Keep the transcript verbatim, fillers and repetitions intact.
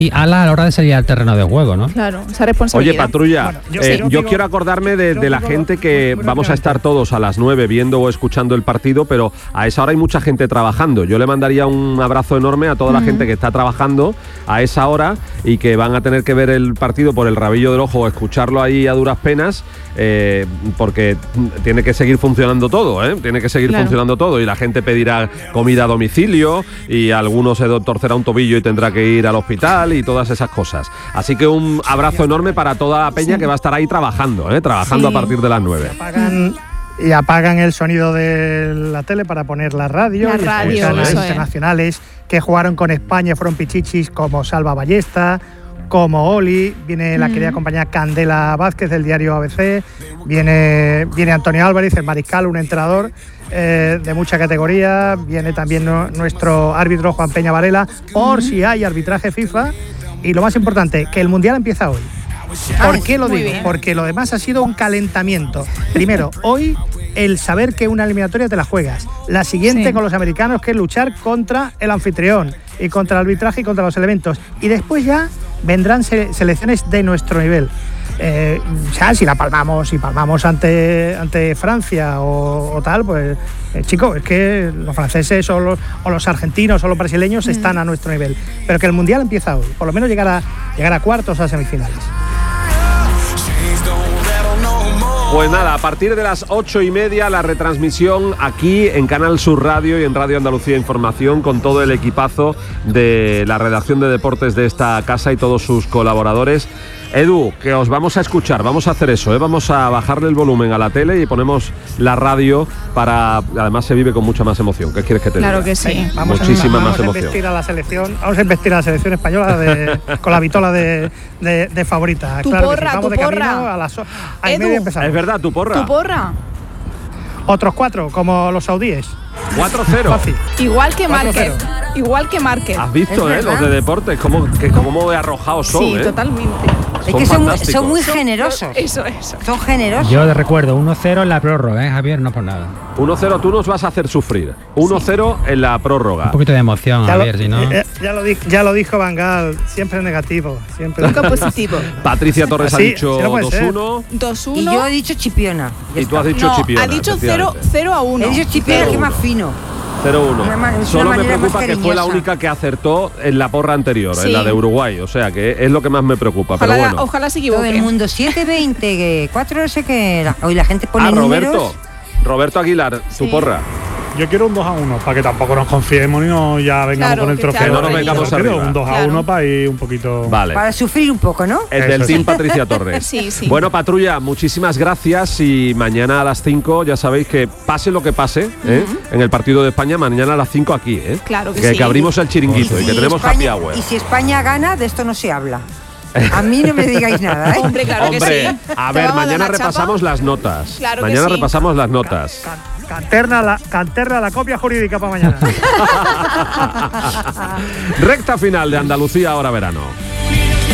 ala a la hora de salir al terreno de juego, ¿no? Claro, esa responsabilidad. Oye, Patrulla, Bueno, yo- eh, yo yo digo- quiero acordarme de, yo de la digo gente lo- que muy vamos a estar todos a las nueve viendo o escuchando el partido, pero a esa hora hay mucha gente trabajando. Yo le mandaría un abrazo enorme a toda la gente que está trabajando a esa hora y que van a tener que ver el partido por el rabillo del ojo o escucharlo ahí a duras penas, eh, porque tiene que seguir funcionando todo, ¿eh? Tiene que seguir Claro. funcionando todo y la gente pedirá comida a domicilio y alguno se torcerá un tobillo y tendrá que ir al hospital y todas esas cosas. Así que un abrazo enorme para toda la peña que va a estar ahí trabajando, ¿eh? Trabajando Sí. a partir de las nueve. Apagan, y apagan el sonido de la tele para poner la radio. La y radio, escuchan a eso es. internacionales que jugaron con España, fueron pichichis como Salva Ballesta, como Oli, viene la Mm. querida compañera Candela Vázquez del diario A B C, viene, viene Antonio Álvarez, el mariscal, un entrenador eh, de mucha categoría, viene también no- nuestro árbitro Juan Peña Varela, por si hay arbitraje FIFA, y lo más importante, que el Mundial empieza hoy. ¿Por qué lo muy digo? bien. Porque lo demás ha sido un calentamiento. Primero, hoy el saber que una eliminatoria te la juegas. La siguiente Sí. con los americanos, que es luchar contra el anfitrión y contra el arbitraje y contra los elementos. Y después ya vendrán se- selecciones de nuestro nivel. Eh, ya si la palmamos, si palmamos ante, ante Francia o, o tal, pues eh, chico, es que los franceses o los, o los argentinos o los brasileños están a nuestro nivel. Pero que el Mundial empieza hoy, por lo menos llegar a, llegar a cuartos o a semifinales. Pues nada, a partir de las ocho y media la retransmisión aquí en Canal Sur Radio y en Radio Andalucía Información con todo el equipazo de la redacción de deportes de esta casa y todos sus colaboradores. Edu, que os vamos a escuchar, vamos a hacer eso, ¿eh? Vamos a bajarle el volumen a la tele y ponemos la radio para... Además se vive con mucha más emoción. ¿Qué quieres que te Claro diga? que sí. Vamos Muchísima a, más vamos a emoción. investir a la selección, vamos a investir a la selección española de- con la vitola de, de- de favorita. Tu Claro que sí. porra, Vamos tu de camino porra. a las o- a y Edu. media empezamos. Es verdad, tu porra. ¿Tu porra? Otros cuatro, como los saudíes. cuatro cero. Fácil. Igual que cuatro Márquez. cero. Igual que Márquez. Has visto, Es ¿eh? Los verdad. de deportes, cómo, que, cómo arrojados son, Sí, ¿eh? totalmente. Es que son, muy- fantásticos. son muy generosos. Eso, eso. Son generosos. Yo te recuerdo, uno cero en la prórroga, ¿eh, Javier? No por nada. uno cero, tú nos vas a hacer sufrir. uno cero en la prórroga. Un poquito de emoción, Ya lo, Javier, si no... eh, ya, lo di- ya lo dijo Van Gaal, siempre negativo. Siempre Nunca positivo. Patricia Torres ha Así- dicho así no puede dos ser. uno dos uno. Y yo he dicho chipiona. Ya y tú has está. dicho no, Chipiona. ha dicho efectivamente. cero a uno. He dicho chipiona, Cero que uno. más fino. cero uno. Una ma- es Solo una me manera preocupa más que fue la cariñosa. única que acertó en la porra anterior, Sí. en la de Uruguay. O sea, que es lo que más me preocupa. Ojalá, pero bueno. ojalá se Todo el equivoque. mundo, siete veinte, cuatro no sé qué. La- Hoy la gente pone Ah, Roberto. números. Roberto Aguilar, tu Sí. porra. Yo quiero un dos a uno, para que tampoco nos confiemos y no ya vengamos Claro, con el que trofeo. sea Que no nos vengamos Yo quiero arriba. un dos a Claro. uno para ir un poquito... Vale. Para sufrir un poco, ¿no? Es del Eso Team sí. Patricia Torres. Sí, sí. Bueno, Patrulla, muchísimas gracias y mañana a las cinco, ya sabéis que pase lo que pase, ¿eh? En el partido de España, mañana a las cinco aquí, ¿eh? Claro que que, sí. que abrimos el chiringuito y, que si tenemos España- happy hour. Y si España gana, de esto no se habla. A mí no me digáis nada, ¿eh? Hombre, claro Hombre, que sí. a Te ver, vamos a mañana dar la repasamos chapa. las notas. Claro que mañana sí. repasamos las notas. Can- Canterna la, canterna la copia jurídica para mañana. Recta final de Andalucía ahora verano.